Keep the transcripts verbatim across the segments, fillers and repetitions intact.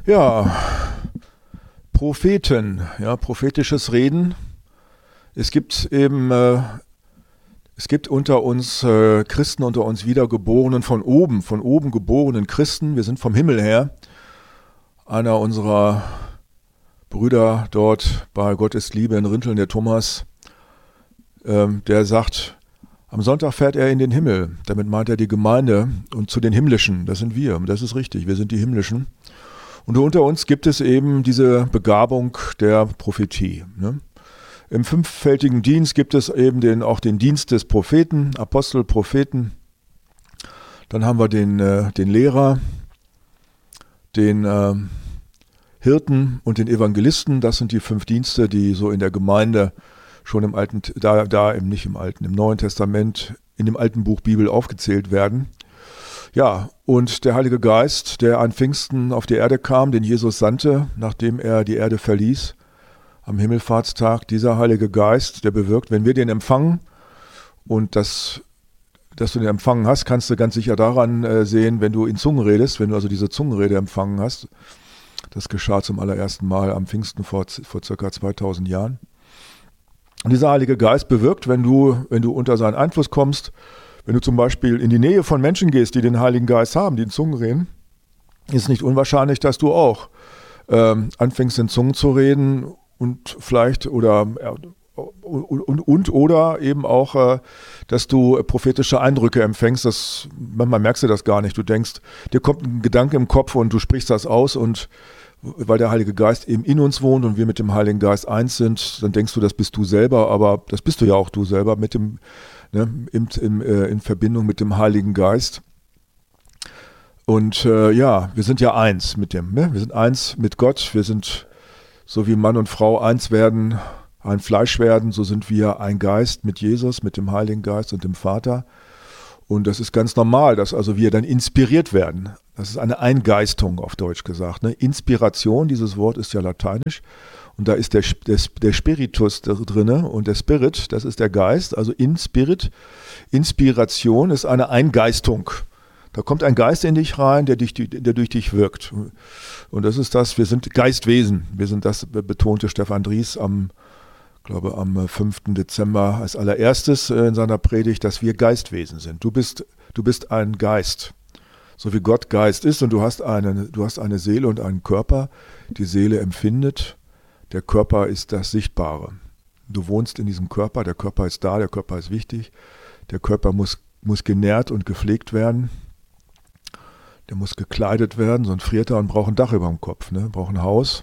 Ja, Propheten, ja, prophetisches Reden. Es gibt eben, äh, es gibt unter uns äh, Christen, unter uns Wiedergeborenen von oben, von oben geborenen Christen. Wir sind vom Himmel her. Einer unserer Brüder dort bei Gott ist Liebe in Rinteln, der Thomas, ähm, der sagt, am Sonntag fährt er in den Himmel. Damit meint er die Gemeinde und zu den Himmlischen. Das sind wir. Das ist richtig. Wir sind die Himmlischen. Und unter uns gibt es eben diese Begabung der Prophetie. Ne? Im fünffältigen Dienst gibt es eben den, auch den Dienst des Propheten, Apostel, Propheten. Dann haben wir den, äh, den Lehrer, den äh, Hirten und den Evangelisten. Das sind die fünf Dienste, die so in der Gemeinde schon im Alten, da, da eben nicht im Alten, im Neuen Testament, in dem alten Buch Bibel aufgezählt werden. Ja, und der Heilige Geist, der an Pfingsten auf die Erde kam, den Jesus sandte, nachdem er die Erde verließ, am Himmelfahrtstag, dieser Heilige Geist, der bewirkt, wenn wir den empfangen, und das, dass du den empfangen hast, kannst du ganz sicher daran äh, sehen, wenn du in Zungen redest, wenn du also diese Zungenrede empfangen hast. Das geschah zum allerersten Mal am Pfingsten vor, vor circa zweitausend Jahren. Und dieser Heilige Geist bewirkt, wenn du, wenn du unter seinen Einfluss kommst, wenn du zum Beispiel in die Nähe von Menschen gehst, die den Heiligen Geist haben, die in Zungen reden, ist nicht unwahrscheinlich, dass du auch ähm, anfängst in Zungen zu reden und vielleicht oder äh, und, und, und oder eben auch, äh, dass du prophetische Eindrücke empfängst. Das, manchmal merkst du das gar nicht. Du denkst, dir kommt ein Gedanke im Kopf und du sprichst das aus, und weil der Heilige Geist eben in uns wohnt und wir mit dem Heiligen Geist eins sind, dann denkst du, das bist du selber, aber das bist du ja auch du selber mit dem, ne, im, im, äh, in Verbindung mit dem Heiligen Geist. Und äh, ja, wir sind ja eins mit dem, ne? Wir sind eins mit Gott, wir sind, so wie Mann und Frau eins werden, ein Fleisch werden, so sind wir ein Geist mit Jesus, mit dem Heiligen Geist und dem Vater. Und das ist ganz normal, dass also wir dann inspiriert werden. Das ist eine Eingeistung, auf Deutsch gesagt. Ne? Inspiration, dieses Wort ist ja lateinisch. Und da ist der, der, der Spiritus drin, und der Spirit, das ist der Geist. Also in Spirit, Inspiration ist eine Eingeistung. Da kommt ein Geist in dich rein, der, dich, der durch dich wirkt. Und das ist das, wir sind Geistwesen. Wir sind das, betonte Stefan Dries am Ich glaube, am fünften Dezember als allererstes in seiner Predigt, dass wir Geistwesen sind. Du bist, du bist ein Geist, so wie Gott Geist ist, und du hast eine, du hast eine Seele und einen Körper. Die Seele empfindet, der Körper ist das Sichtbare. Du wohnst in diesem Körper, der Körper ist da, der Körper ist wichtig, der Körper muss, muss genährt und gepflegt werden, der muss gekleidet werden, sonst friert er und braucht ein Dach über dem Kopf, ne? Braucht ein Haus,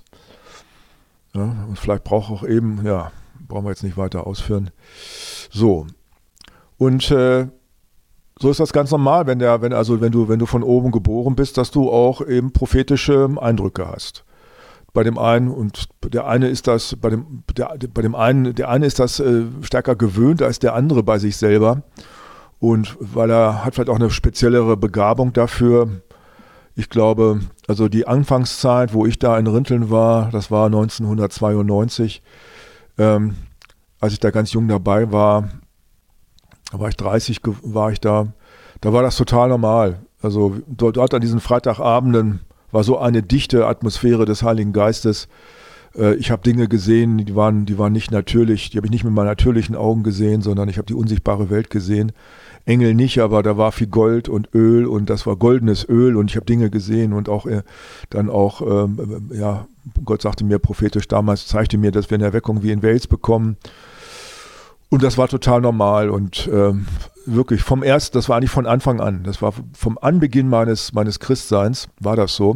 ja? Und vielleicht braucht auch eben, ja, brauchen wir jetzt nicht weiter ausführen. So. Und äh, so ist das ganz normal, wenn der, wenn also wenn du, wenn du von oben geboren bist, dass du auch eben prophetische Eindrücke hast. Bei dem einen, und der eine ist das, bei dem, der, bei dem einen, der eine ist das äh, stärker gewöhnt als der andere bei sich selber. Und weil er hat vielleicht auch eine speziellere Begabung dafür. Ich glaube, also die Anfangszeit, wo ich da in Rinteln war, das war neunzehnhundertzweiundneunzig. Ähm, als ich da ganz jung dabei war, da war ich dreißig, war ich da, da war das total normal. Also dort, dort an diesen Freitagabenden war so eine dichte Atmosphäre des Heiligen Geistes. Äh, ich habe Dinge gesehen, die waren, die waren nicht natürlich, die habe ich nicht mit meinen natürlichen Augen gesehen, sondern ich habe die unsichtbare Welt gesehen. Engel nicht, aber da war viel Gold und Öl, und das war goldenes Öl, und ich habe Dinge gesehen und auch äh, dann auch, ähm, ja, Gott sagte mir prophetisch damals, zeigte mir, dass wir eine Erweckung wie in Wales bekommen, und das war total normal und ähm, wirklich vom ersten, das war eigentlich von Anfang an, das war vom Anbeginn meines, meines Christseins, war das so.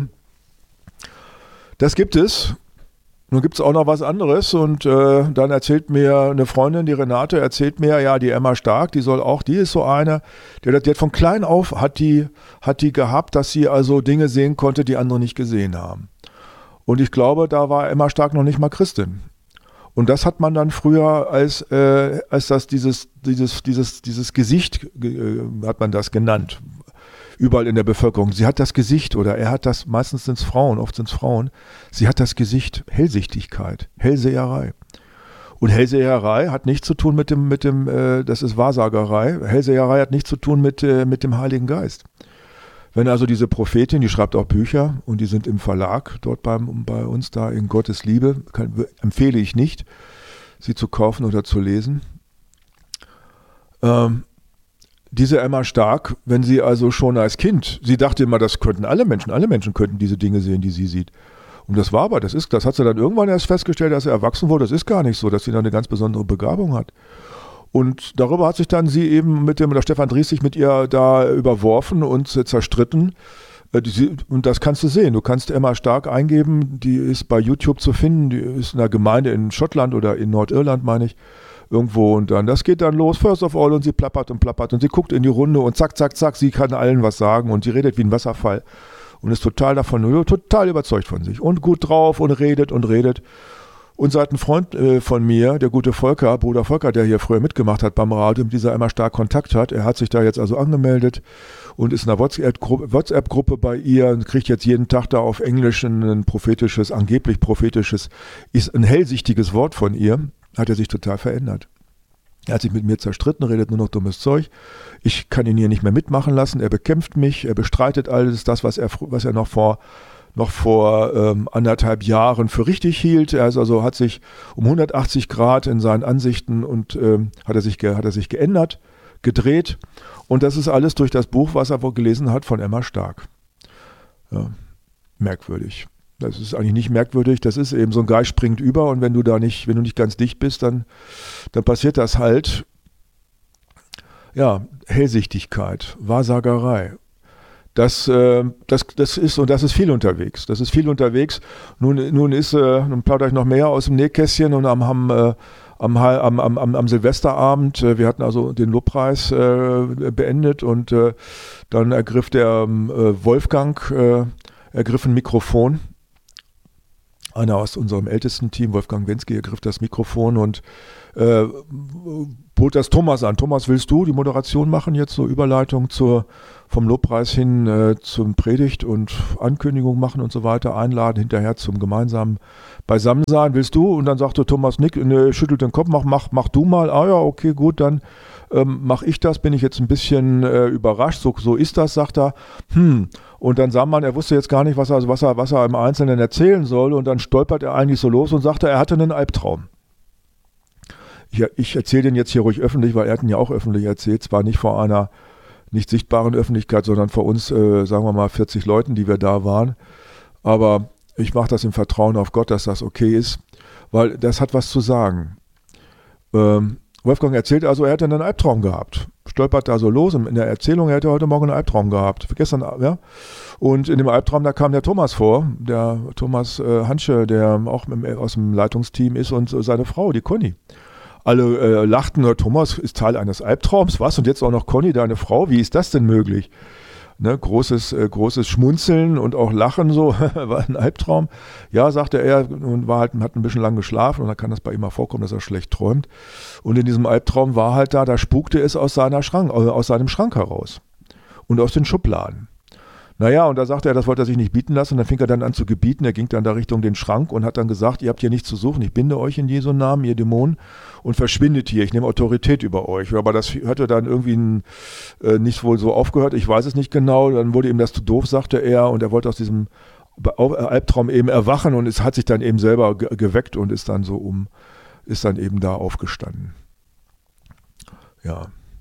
Das gibt es. Nun gibt es auch noch was anderes, und äh, dann erzählt mir eine Freundin, die Renate, erzählt mir, ja, die Emma Stark, die soll auch, die ist so eine, die hat, die hat von klein auf, hat die, hat die gehabt, dass sie also Dinge sehen konnte, die andere nicht gesehen haben. Und ich glaube, da war Emma Stark noch nicht mal Christin. Und das hat man dann früher als, äh, als das, dieses, dieses, dieses, dieses Gesicht, äh, hat man das genannt. Überall in der Bevölkerung. Sie hat das Gesicht, oder er hat das, meistens sind es Frauen, oft sind es Frauen, sie hat das Gesicht, Hellsichtigkeit, Hellseherei. Und Hellseherei hat nichts zu tun mit dem, mit dem, äh, das ist Wahrsagerei. Hellseherei hat nichts zu tun mit, äh, mit dem Heiligen Geist. Wenn also diese Prophetin, die schreibt auch Bücher und die sind im Verlag dort beim, bei uns da in Gottes Liebe, kann, empfehle ich nicht, sie zu kaufen oder zu lesen. Ähm, diese Emma Stark, wenn sie also schon als Kind, sie dachte immer, das könnten alle Menschen, alle Menschen könnten diese Dinge sehen, die sie sieht. Und das war aber, das ist, das hat sie dann irgendwann erst festgestellt, als sie erwachsen wurde, das ist gar nicht so, dass sie da eine ganz besondere Begabung hat. Und darüber hat sich dann sie eben mit dem, der Stefan Dries sich mit ihr da überworfen und zerstritten. Und das kannst du sehen. Du kannst Emma Stark eingeben, die ist bei YouTube zu finden, die ist in einer Gemeinde in Schottland oder in Nordirland, meine ich, irgendwo. Und dann, das geht dann los, first of all, und sie plappert und plappert und sie guckt in die Runde und zack, zack, zack, sie kann allen was sagen und sie redet wie ein Wasserfall und ist total davon, total überzeugt von sich und gut drauf und redet und redet. Und seit ein Freund äh, von mir, der gute Volker, Bruder Volker, der hier früher mitgemacht hat beim Radio, mit dieser Emma Stark Kontakt hat, er hat sich da jetzt also angemeldet und ist in einer WhatsApp-Gruppe, WhatsApp-Gruppe bei ihr und kriegt jetzt jeden Tag da auf Englisch ein prophetisches, angeblich prophetisches, ist ein hellsichtiges Wort von ihr, hat er sich total verändert. Er hat sich mit mir zerstritten, redet nur noch dummes Zeug. Ich kann ihn hier nicht mehr mitmachen lassen, er bekämpft mich, er bestreitet alles das, was er, was er noch vor noch vor ähm, anderthalb Jahren für richtig hielt. Er ist also, hat sich um hundertachtzig Grad in seinen Ansichten und ähm, hat, er sich ge- hat er sich geändert, gedreht. Und das ist alles durch das Buch, was er wohl gelesen hat, von Emma Stark. Ja, merkwürdig. Das ist eigentlich nicht merkwürdig, das ist eben so ein Geist springt über und wenn du da nicht, wenn du nicht ganz dicht bist, dann, dann passiert das halt. Ja, Hellsichtigkeit, Wahrsagerei. Das, äh, das, das ist, und das ist viel unterwegs. Das ist viel unterwegs. Nun, nun ist, äh, nun plaudere ich noch mehr aus dem Nähkästchen und am, am, äh, am, am, am, am Silvesterabend, äh, wir hatten also den Lobpreis äh, beendet und äh, dann ergriff der äh, Wolfgang, äh, ergriff ein Mikrofon. Einer aus unserem ältesten Team, Wolfgang Wensky, ergriff das Mikrofon und äh, bot das Thomas an. Thomas, willst du die Moderation machen jetzt, so Überleitung zur, vom Lobpreis hin äh, zum Predigt und Ankündigung machen und so weiter, einladen, hinterher zum gemeinsamen Beisammensein. Willst du? Und dann sagte Thomas Nick, ne, schüttelt den Kopf, mach, mach, mach du mal. Ah ja, okay, gut, dann ähm, mache ich das, bin ich jetzt ein bisschen äh, überrascht. So, so ist das, sagt er. Hm. Und dann sah man, er wusste jetzt gar nicht, was er, was er, was er im Einzelnen erzählen soll. Und dann stolpert er eigentlich so los und sagte, er hatte einen Albtraum. Ich, ich erzähle den jetzt hier ruhig öffentlich, weil er hat ihn ja auch öffentlich erzählt. Zwar nicht vor einer nicht sichtbaren Öffentlichkeit, sondern vor uns, äh, sagen wir mal, vierzig Leuten, die wir da waren. Aber ich mache das im Vertrauen auf Gott, dass das okay ist, weil das hat was zu sagen. Ähm, Wolfgang erzählt also, er hätte einen Albtraum gehabt. Stolpert da so los in der Erzählung, er hätte heute Morgen einen Albtraum gehabt. Gestern, ja. Und in dem Albtraum, da kam der Thomas vor, der Thomas äh, Hansche, der auch im, aus dem Leitungsteam ist und seine Frau, die Conny. Alle äh, lachten, Thomas ist Teil eines Albtraums, was? Und jetzt auch noch Conny, deine Frau, wie ist das denn möglich? Ne, großes, äh, großes Schmunzeln und auch Lachen, so, war ein Albtraum. Ja, sagte er, und war halt, hat ein bisschen lang geschlafen und dann kann das bei ihm mal vorkommen, dass er schlecht träumt. Und in diesem Albtraum war halt da, da spukte es aus, seiner Schrank, aus seinem Schrank heraus und aus den Schubladen. Naja, und da sagte er, das wollte er sich nicht bieten lassen. Und dann fing er dann an zu gebieten. Er ging dann da Richtung den Schrank und hat dann gesagt, ihr habt hier nichts zu suchen. Ich binde euch in Jesu Namen, ihr Dämonen, und verschwindet hier. Ich nehme Autorität über euch. Aber das hatte dann irgendwie ein, äh, nicht wohl so aufgehört. Ich weiß es nicht genau. Dann wurde ihm das zu doof, sagte er. Und er wollte aus diesem Albtraum eben erwachen. Und es hat sich dann eben selber ge- geweckt und ist dann so um, ist dann eben da aufgestanden. Ja.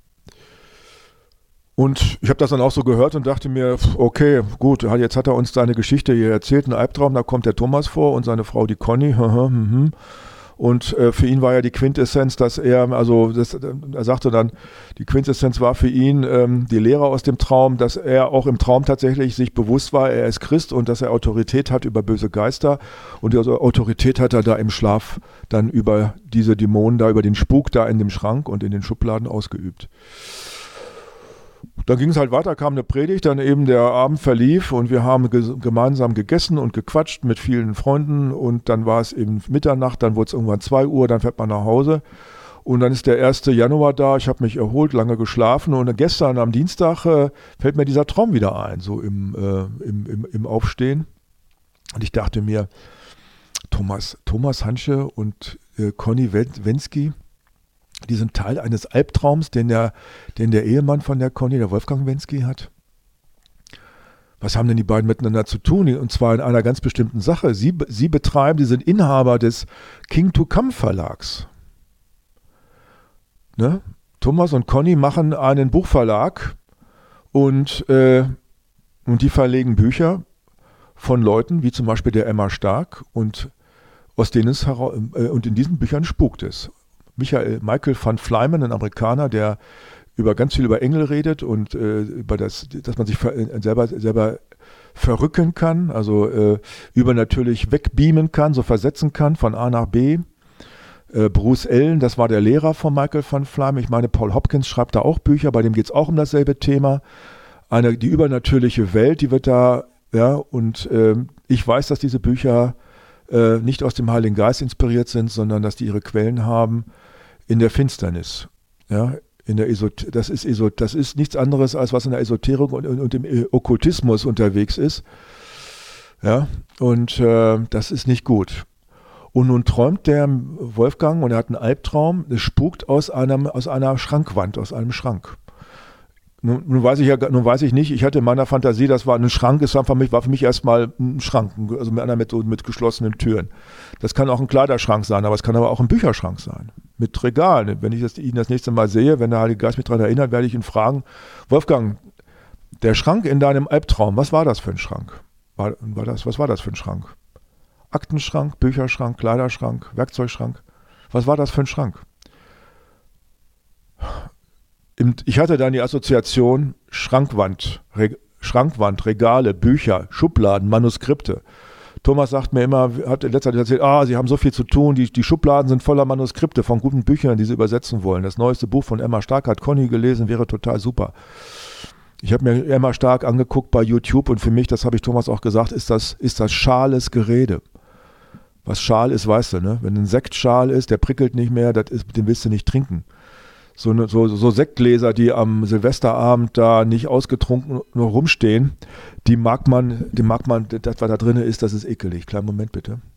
Und ich habe das dann auch so gehört und dachte mir, okay, gut, jetzt hat er uns seine Geschichte hier erzählt, einen Albtraum, da kommt der Thomas vor und seine Frau, die Conny. Und äh, für ihn war ja die Quintessenz, dass er, also das, er sagte dann, die Quintessenz war für ihn ähm, die Lehre aus dem Traum, dass er auch im Traum tatsächlich sich bewusst war, er ist Christ und dass er Autorität hat über böse Geister. Und die Autorität hat er da im Schlaf dann über diese Dämonen da, über den Spuk da in dem Schrank und in den Schubladen ausgeübt. Dann ging es halt weiter, kam eine Predigt, dann eben der Abend verlief und wir haben ge- gemeinsam gegessen und gequatscht mit vielen Freunden und dann war es eben Mitternacht, dann wurde es irgendwann zwei Uhr, dann fährt man nach Hause und dann ist der erste Januar da, ich habe mich erholt, lange geschlafen und gestern am Dienstag äh, fällt mir dieser Traum wieder ein, so im, äh, im, im, im Aufstehen und ich dachte mir, Thomas, Thomas Hansche und äh, Conny Wensky, die sind Teil eines Albtraums, den der, den der Ehemann von der Conny, der Wolfgang Wensky, hat. Was haben denn die beiden miteinander zu tun? Und zwar in einer ganz bestimmten Sache. Sie, sie betreiben, sie sind Inhaber des King to Come Verlags. Ne? Thomas und Conny machen einen Buchverlag und, äh, und die verlegen Bücher von Leuten, wie zum Beispiel der Emma Stark, und aus denen es heraus, äh, und in diesen Büchern spukt es. Michael, Michael van Fleimen, ein Amerikaner, der über ganz viel über Engel redet und äh, über das, dass man sich ver, äh, selber, selber verrücken kann, also äh, übernatürlich wegbeamen kann, so versetzen kann von A nach B. Äh, Bruce Allen, das war der Lehrer von Michael van Fleimen. Ich meine, Paul Hopkins schreibt da auch Bücher, bei dem geht es auch um dasselbe Thema. Eine, die übernatürliche Welt, die wird da, ja, und äh, ich weiß, dass diese Bücher äh, nicht aus dem Heiligen Geist inspiriert sind, sondern dass die ihre Quellen haben in der Finsternis, ja, in der Esot- das ist Esot- das ist nichts anderes, als was in der Esoterik und, und, und im Okkultismus unterwegs ist. Ja, und äh, das ist nicht gut. Und nun träumt der Wolfgang und er hat einen Albtraum, es spukt aus, einem, aus einer Schrankwand, aus einem Schrank. Nun, nun, weiß ich ja, nun weiß ich nicht, ich hatte in meiner Fantasie, das war ein Schrank, es war für mich, war für mich erstmal ein Schrank, also mit einer Methode mit geschlossenen Türen. Das kann auch ein Kleiderschrank sein, aber es kann aber auch ein Bücherschrank sein. Mit Regalen. Wenn ich das, ihn das nächste Mal sehe, wenn der Heilige Geist mich daran erinnert, werde ich ihn fragen, Wolfgang, der Schrank in deinem Albtraum, was war das für ein Schrank? War, war das, was war das für ein Schrank? Aktenschrank, Bücherschrank, Kleiderschrank, Werkzeugschrank. Was war das für ein Schrank? Ich hatte dann die Assoziation Schrankwand, Re, Schrankwand, Regale, Bücher, Schubladen, Manuskripte. Thomas sagt mir immer, hat in letzter Zeit erzählt, ah, sie haben so viel zu tun, die, die Schubladen sind voller Manuskripte von guten Büchern, die sie übersetzen wollen. Das neueste Buch von Emma Stark hat Conny gelesen, wäre total super. Ich habe mir Emma Stark angeguckt bei YouTube und für mich, das habe ich Thomas auch gesagt, ist das, ist das schales Gerede. Was Schal ist, weißt du, ne? Wenn ein Sektschal ist, der prickelt nicht mehr, das ist, den willst du nicht trinken. So, ne, so, so Sektgläser, die am Silvesterabend da nicht ausgetrunken nur rumstehen, die mag man, die mag man, das, was da drin ist, das ist ekelig. Kleinen Moment bitte.